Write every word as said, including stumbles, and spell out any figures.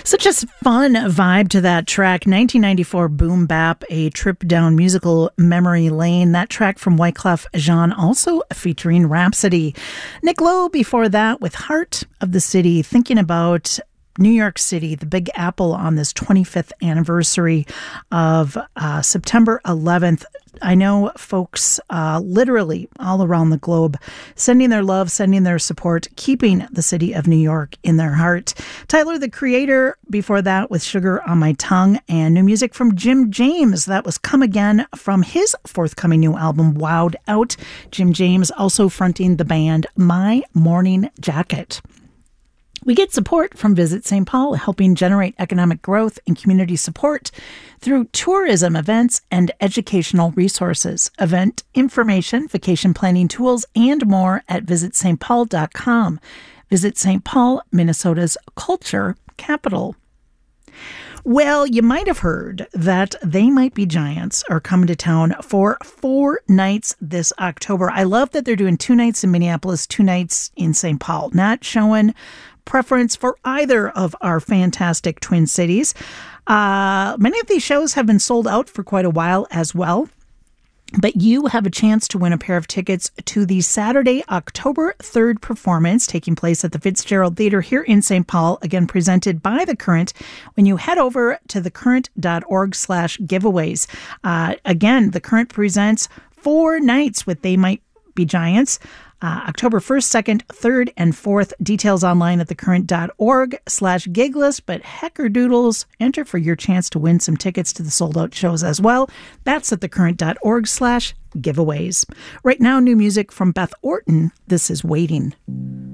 Such a fun vibe to that track. nineteen ninety-four Boom Bap, a trip down musical memory lane. That track from Wyclef Jean, also featuring Rhapsody. Nick Lowe before that with Heart of the City, thinking about New York City, the Big Apple, on this twenty-fifth anniversary of uh, September eleventh. I know folks uh, literally all around the globe sending their love, sending their support, keeping the city of New York in their heart. Tyler, the Creator, before that with Sugar on My Tongue, and new music from Jim James. That was Come Again from his forthcoming new album, Wowed Out. Jim James also fronting the band My Morning Jacket. We get support from Visit Saint Paul, helping generate economic growth and community support through tourism events and educational resources. Event information, vacation planning tools, and more at visit st paul dot com. Visit Saint Paul, Minnesota's culture capital. Well, you might have heard that They Might Be Giants are coming to town for four nights this October. I love that they're doing two nights in Minneapolis, two nights in Saint Paul, not showing preference for either of our fantastic Twin Cities. Uh, many of these shows have been sold out for quite a while as well. But you have a chance to win a pair of tickets to the Saturday, October third performance taking place at the Fitzgerald Theater here in Saint Paul, again presented by The Current, when you head over to thecurrent.org slash giveaways. Uh, again, The Current presents four nights with They Might Be Giants. Uh, October first, second, third, and fourth. Details online at thecurrent.org slash gigless. But hecker doodles, enter for your chance to win some tickets to the sold-out shows as well. That's at thecurrent.org slash giveaways. Right now, new music from Beth Orton. This is Waiting.